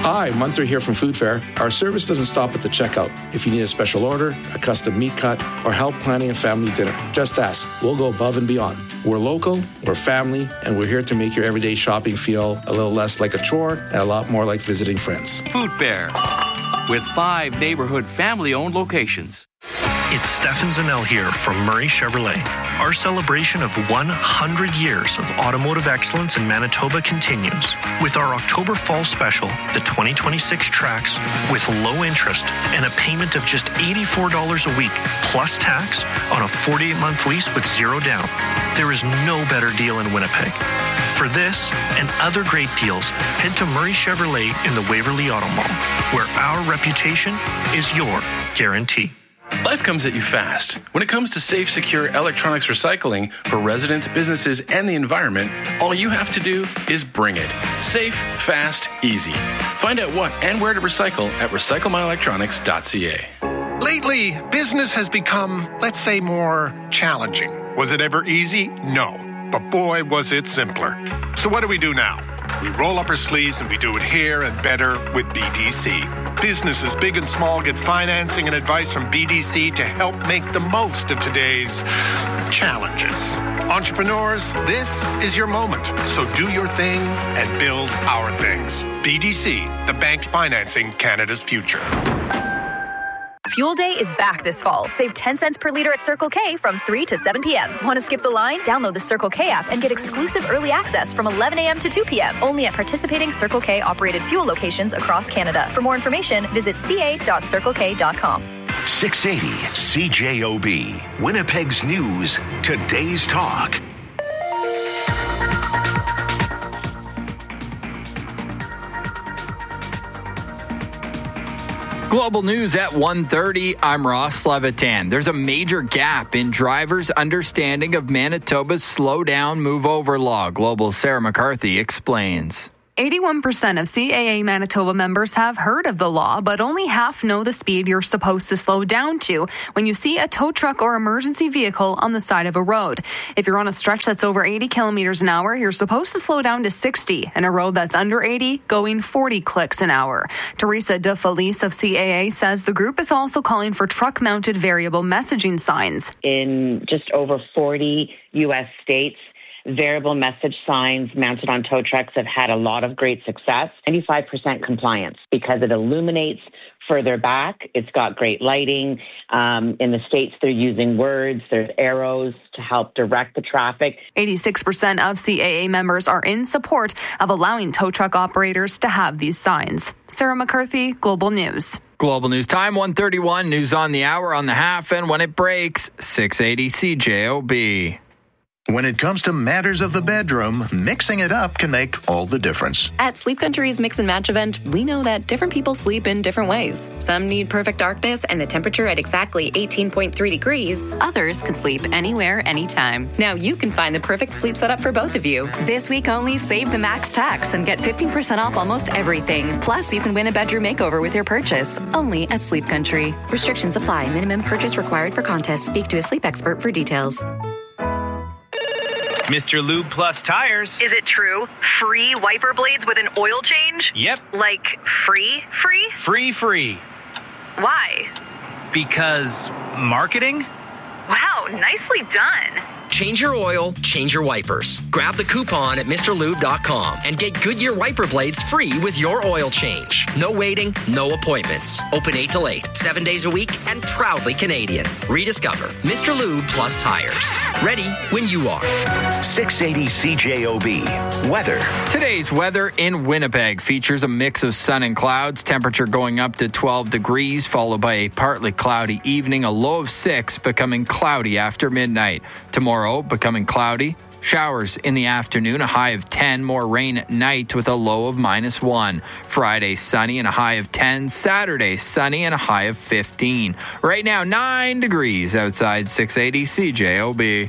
Hi, Munther here from Food Fair. Our service doesn't stop at the checkout. If you need a special order, a custom meat cut, or help planning a family dinner, just ask. We'll go above and beyond. We're local, we're family, and we're here to make your everyday shopping feel a little less like a chore and a lot more like visiting friends. Food Fair, with 5 neighborhood family-owned locations. It's Stefan Zanel here from Murray Chevrolet. Our celebration of 100 years of automotive excellence in Manitoba continues with our October Fall Special, the 2026 Trax, with low interest and a payment of just $84 a week plus tax on a 48-month lease with zero down. There is no better deal in Winnipeg. For this and other great deals, head to Murray Chevrolet in the Waverly Auto Mall, where our reputation is your guarantee. Life comes at you fast. When it comes to safe, secure electronics recycling for residents, businesses, and the environment, all you have to do is bring it. Safe, fast, easy. Find out what and where to recycle at recyclemyelectronics.ca. Lately, business has become, let's say, more challenging. Was it ever easy? No. But boy, was it simpler. So what do we do now? We roll up our sleeves and we do it here and better with BDC. Businesses big and small get financing and advice from BDC to help make the most of today's challenges. Entrepreneurs, this is your moment. So do your thing and build our things. BDC, the bank financing Canada's future. Fuel Day is back this fall. Save 10 cents per liter at Circle K from 3 to 7 p.m. Want to skip the line? Download the Circle K app and get exclusive early access from 11 a.m. to 2 p.m. Only at participating Circle K operated fuel locations across Canada. For more information, visit ca.circlek.com. 680 CJOB, Winnipeg's News, Today's Talk. Global News at 1:30. I'm Ross Levitan. There's a major gap in drivers' understanding of Manitoba's slow down, move over law. Global's Sarah McCarthy explains. 81% of CAA Manitoba members have heard of the law, but only half know the speed you're supposed to slow down to when you see a tow truck or emergency vehicle on the side of a road. If you're on a stretch that's over 80 kilometers an hour, you're supposed to slow down to 60, and a road that's under 80 going 40 clicks an hour. Teresa De Felice of CAA says the group is also calling for truck-mounted variable messaging signs. In just over 40 U.S. states, variable message signs mounted on tow trucks have had a lot of great success. 95% compliance because it illuminates further back. It's got great lighting. In the States, they're using words. There's arrows to help direct the traffic. 86% of CAA members are in support of allowing tow truck operators to have these signs. Sarah McCarthy, Global News. Global News Time, 1:31. News on the hour, on the half, and when it breaks, 680 CJOB. When it comes to matters of the bedroom, mixing it up can make all the difference. At Sleep Country's Mix and Match event, we know that different people sleep in different ways. Some need perfect darkness and the temperature at exactly 18.3 degrees. Others can sleep anywhere, anytime. Now you can find the perfect sleep setup for both of you. This week only, save the max tax and get 15% off almost everything. Plus, you can win a bedroom makeover with your purchase. Only at Sleep Country. Restrictions apply. Minimum purchase required for contest. Speak to a sleep expert for details. Mr. Lube Plus Tires. Is it true? Free wiper blades with an oil change? Yep. Like free? Free. Why? Because marketing? Wow, nicely done. Change your oil, change your wipers. Grab the coupon at MrLube.com and get Goodyear wiper blades free with your oil change. No waiting, no appointments. Open 8 till 8, 7 days a week, and proudly Canadian. Rediscover Mr. Lube Plus Tires. Ready when you are. 680 CJOB. Weather. Today's weather in Winnipeg features a mix of sun and clouds. Temperature going up to 12 degrees, followed by a partly cloudy evening, a low of 6, becoming cloudy after midnight. Tomorrow, becoming cloudy. Showers in the afternoon, a high of 10. More rain at night with a low of -1. Friday, sunny and a high of 10. Saturday, sunny and a high of 15. Right now, 9 degrees outside. 680 CJOB.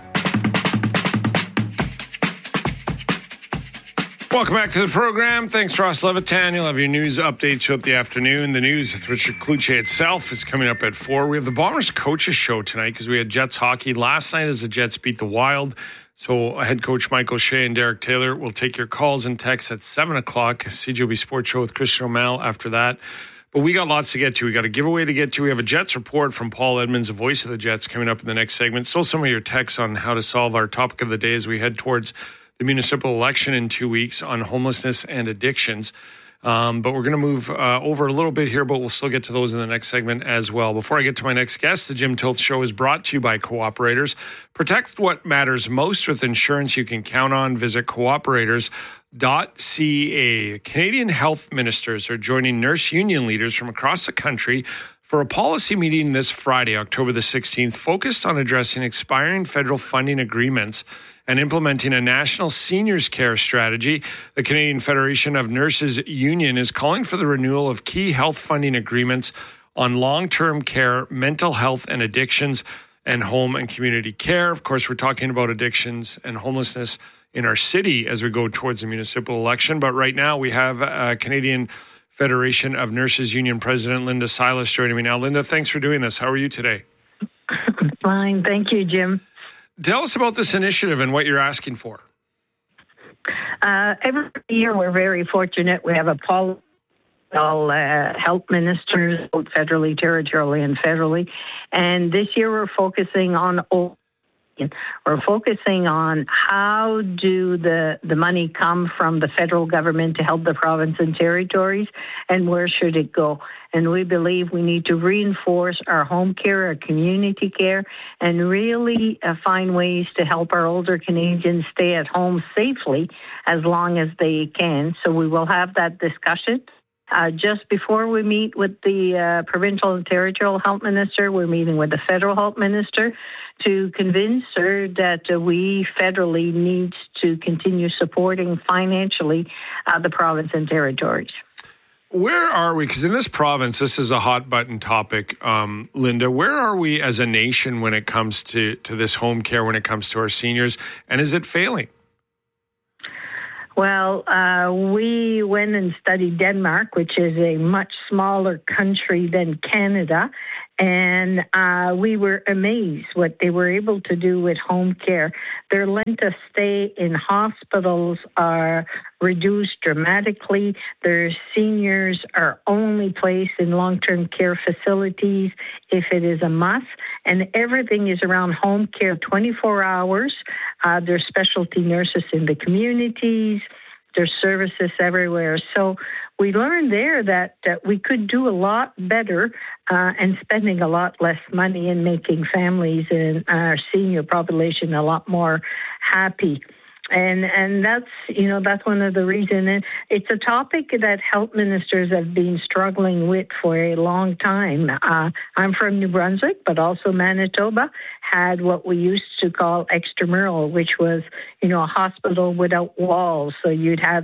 Welcome back to the program. Thanks, Ross Levitan. You'll have your news updates throughout the afternoon. The news with Richard Cloutier itself is coming up at 4. We have the Bombers Coaches Show tonight because we had Jets hockey last night as the Jets beat the Wild So head coach Michael Shea and Derek Taylor will take your calls and texts at 7 o'clock. CJOB Sports Show with Christian O'Malley after that. But we got lots to get to. We got a giveaway to get to. We have a Jets report from Paul Edmonds, the voice of the Jets, coming up in the next segment. Still some of your texts on how to solve our topic of the day as we head towards the municipal election in 2 weeks on homelessness and addictions. But we're going to move over a little bit here, but we'll still get to those in the next segment as well. Before I get to my next guest, the Jim Tilth Show is brought to you by Cooperators. Protect what matters most with insurance you can count on. Visit cooperators.ca. Canadian health ministers are joining nurse union leaders from across the country for a policy meeting this Friday, October the 16th, focused on addressing expiring federal funding agreements and implementing a national seniors care strategy. The Canadian Federation of Nurses Union is calling for the renewal of key health funding agreements on long-term care, mental health and addictions, and home and community care. Of course, we're talking about addictions and homelessness in our city as we go towards the municipal election. But right now we have Canadian Federation of Nurses Union President Linda Silas joining me now. Linda, thanks for doing this. How are you today? Fine. Thank you, Jim. Tell us about this initiative and what you're asking for. Every year, we're very fortunate. We have a policy, all health ministers, both federally, territorially, and federally. And this year, we're focusing on how do the money come from the federal government to help the province and territories, and where should it go? And we believe we need to reinforce our home care, our community care, and really find ways to help our older Canadians stay at home safely as long as they can. So we will have that discussion. Just before we meet with the provincial and territorial health minister, we're meeting with the federal health minister to convince her that we federally need to continue supporting financially the province and territories. Where are we? Because in this province, this is a hot button topic, Linda. Where are we as a nation when it comes to this home care, when it comes to our seniors, and is it failing? Well, we went and studied Denmark, which is a much smaller country than Canada, and we were amazed what they were able to do with home care. Their length of stay in hospitals are reduced dramatically. Their seniors are only placed in long-term care facilities if it is a must, and everything is around home care 24 hours. There's specialty nurses in the communities. There's services everywhere. So we learned there that we could do a lot better and spending a lot less money in making families and our senior population a lot more happy. And that's one of the reasons. And it's a topic that health ministers have been struggling with for a long time. I'm from New Brunswick, but also Manitoba had what we used to call extramural, which was, a hospital without walls. So you'd have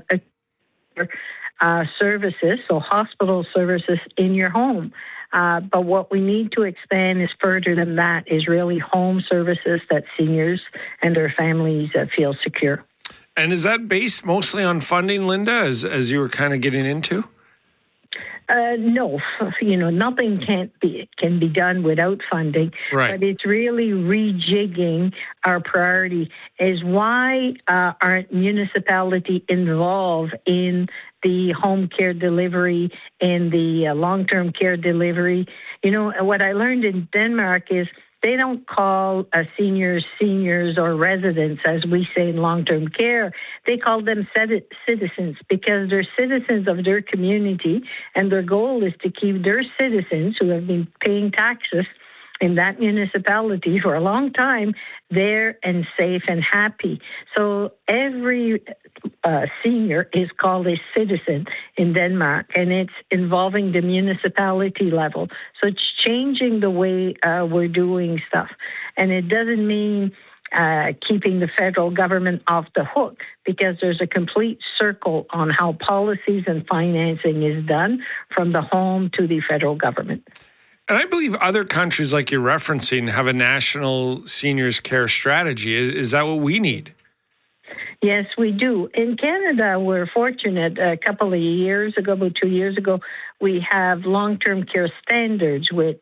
services, so hospital services in your home. But what we need to expand is further than that, is really home services that seniors and their families feel secure. And is that based mostly on funding, Linda, as you were kind of getting into? No, nothing can be done without funding. Right. But it's really rejigging our priority. Is why aren't municipality involved in the home care delivery and the long-term care delivery? What I learned in Denmark is they don't call seniors or residents, as we say in long-term care. They call them citizens because they're citizens of their community, and their goal is to keep their citizens who have been paying taxes in that municipality for a long time there and safe and happy. So every senior is called a citizen in Denmark, and it's involving the municipality level. So it's changing the way we're doing stuff. And it doesn't mean keeping the federal government off the hook, because there's a complete circle on how policies and financing is done from the home to the federal government. And I believe other countries like you're referencing have a national seniors care strategy. Is that what we need? Yes, we do. In Canada, we're fortunate. A couple of years ago, about 2 years ago, we have long-term care standards with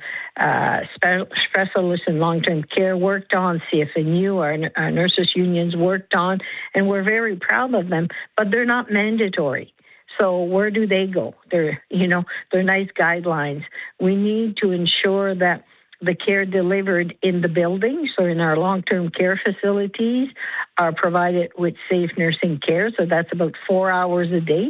specialists in long-term care worked on, CFNU, our nurses unions worked on, and we're very proud of them, but they're not mandatory. So where do they go? They're nice guidelines. We need to ensure that the care delivered in the buildings or in our long-term care facilities are provided with safe nursing care. So that's about 4 hours a day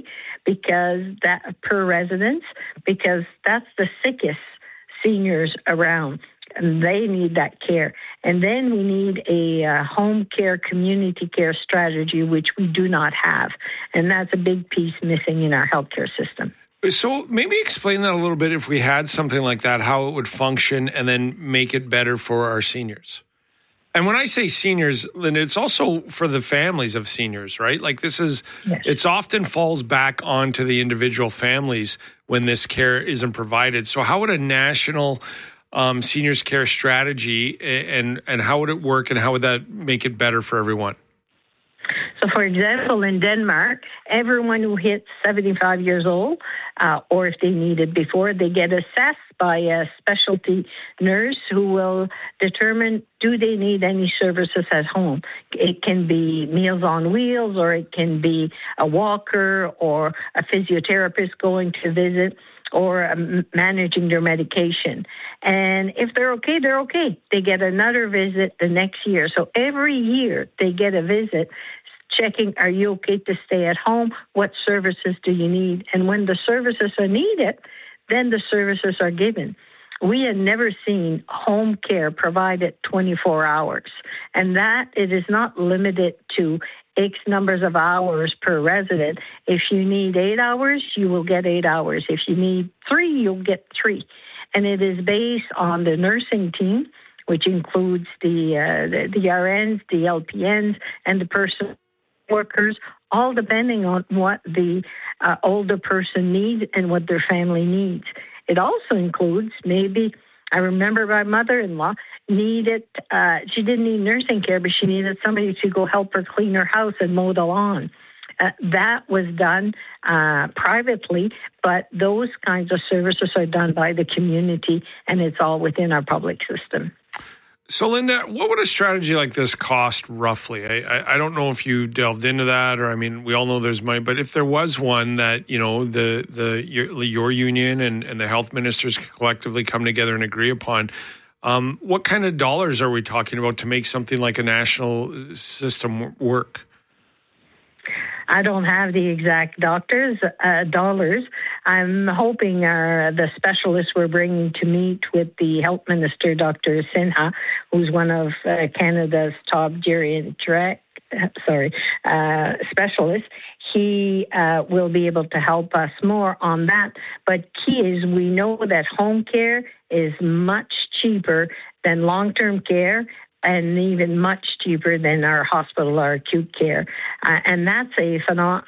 per residence, because that's the sickest seniors around. And they need that care. And then we need a home care, community care strategy, which we do not have. And that's a big piece missing in our healthcare system. So maybe explain that a little bit, if we had something like that, how it would function and then make it better for our seniors. And when I say seniors, Linda, it's also for the families of seniors, right? Like It's often falls back onto the individual families when this care isn't provided. So how would a national seniors care strategy and how would it work, and how would that make it better for everyone? So, for example, in Denmark, everyone who hits 75 years old, or if they need it before, they get assessed by a specialty nurse who will determine, do they need any services at home? It can be Meals on Wheels, or it can be a walker or a physiotherapist going to visit, or managing their medication. And if they're okay, they're okay. They get another visit the next year. So every year they get a visit checking, are you okay to stay at home? What services do you need? And when the services are needed, then the services are given. We had never seen home care provided 24 hours. And that it is not limited to X numbers of hours per resident. If you need 8 hours, you will get 8 hours. If you need 3, you'll get 3. And it is based on the nursing team, which includes the RNs, the LPNs, and the person workers, all depending on what the older person needs and what their family needs. It also includes I remember my mother-in-law needed, she didn't need nursing care, but she needed somebody to go help her clean her house and mow the lawn. That was done privately, but those kinds of services are done by the community, and it's all within our public system. So, Linda, what would a strategy like this cost roughly? I don't know if you delved into that, or we all know there's money, but if there was one that your union and the health ministers collectively come together and agree upon, what kind of dollars are we talking about to make something like a national system work? I don't have the exact dollars. I'm hoping the specialists we're bringing to meet with the health minister, Dr. Sinha, who's one of Canada's top geriatric specialists. He will be able to help us more on that. But key is we know that home care is much cheaper than long-term care, and even much cheaper than our hospital or acute care. And that's a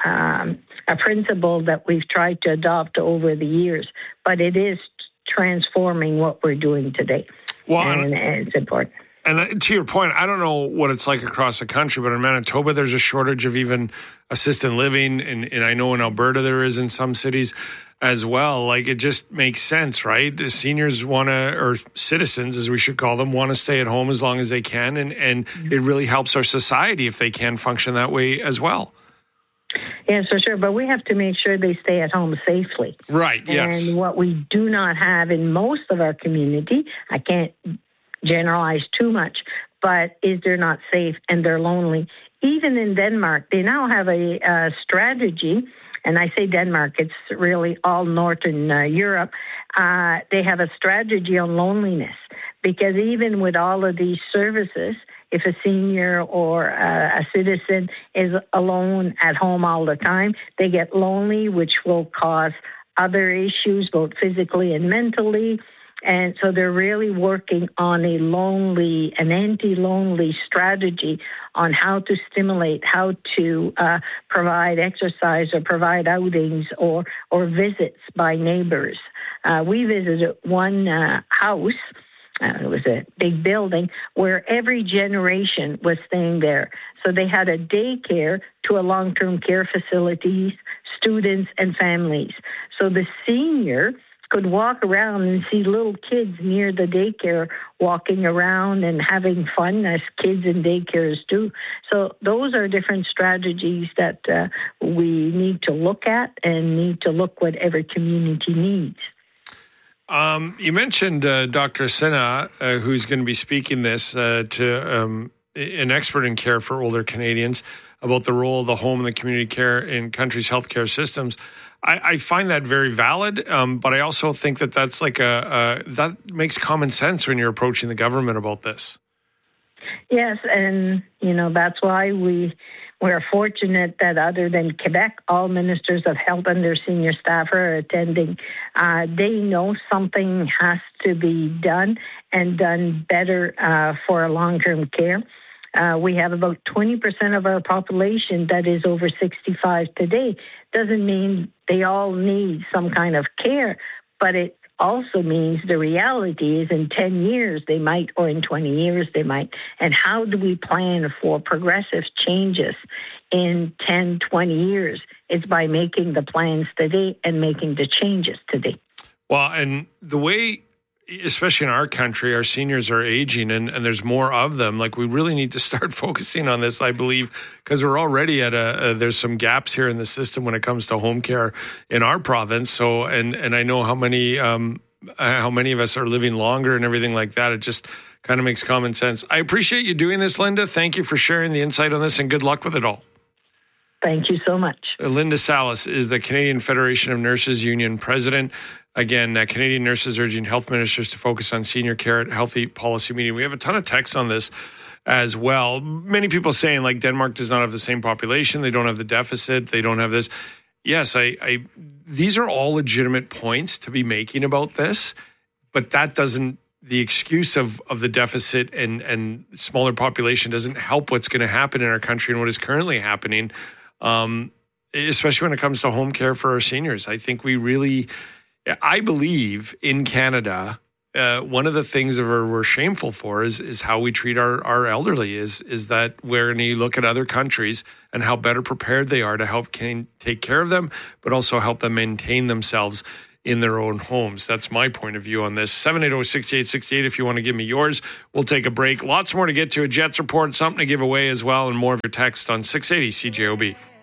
principle that we've tried to adopt over the years, but it is transforming what we're doing today. And it's important. And to your point, I don't know what it's like across the country, but in Manitoba, there's a shortage of even assisted living. And I know in Alberta, there is in some cities as well. Like, it just makes sense, right? The seniors or citizens, as we should call them, want to stay at home as long as they can. And it really helps our society if they can function that way as well. Yes, for sure. But we have to make sure they stay at home safely. Right, yes. And what we do not have in most of our community, I can't generalize too much, but is they're not safe and they're lonely. Even in Denmark, they now have a strategy, and I say Denmark, it's really all Northern Europe. They have a strategy on loneliness, because even with all of these services, if a senior or a citizen is alone at home all the time, they get lonely, which will cause other issues, both physically and mentally. And so they're really working on an anti-lonely strategy on how to stimulate, how to provide exercise or provide outings or visits by neighbors. We visited one house it was a big building where every generation was staying there. So they had a daycare to a long-term care facilities, students and families. So the senior could walk around and see little kids near the daycare walking around and having fun as kids in daycares do. So those are different strategies that we need to look at and need to look what every community needs. You mentioned Dr. Sinha, who's going to be speaking this to an expert in care for older Canadians about the role of the home and the community care in countries' healthcare systems. I find that very valid, but I also think that that's like that makes common sense when you're approaching the government about this. Yes, and that's why we're fortunate that other than Quebec, all ministers of health and their senior staff are attending. They know something has to be done and done better for long-term care. We have about 20% of our population that is over 65 today. Doesn't mean they all need some kind of care, but it also means the reality is in 10 years they might, or in 20 years they might. And how do we plan for progressive changes in 10, 20 years? It's by making the plans today and making the changes today. Well, and the way, especially in our country, our seniors are aging and there's more of them. Like, we really need to start focusing on this, I believe, because we're already at there's some gaps here in the system when it comes to home care in our province. So, and I know how many of us are living longer and everything like that. It just kind of makes common sense. I appreciate you doing this, Linda. Thank you for sharing the insight on this and good luck with it all. Thank you so much. Linda Salas is the Canadian Federation of Nurses Union president. Again, Canadian nurses urging health ministers to focus on senior care at Healthy Policy Meeting. We have a ton of texts on this as well. Many people saying, like, Denmark does not have the same population. They don't have the deficit. They don't have this. Yes, these are all legitimate points to be making about this, but that doesn't, the excuse of the deficit and smaller population doesn't help what's going to happen in our country and what is currently happening, especially when it comes to home care for our seniors. I think I believe in Canada, one of the things that we're shameful for is how we treat our elderly, is that when you look at other countries and how better prepared they are to help take care of them, but also help them maintain themselves in their own homes. That's my point of view on this. 780-6868 if you want to give me yours. We'll take a break. Lots more to get to. A Jets report, something to give away as well, and more of your text on 680 CJOB.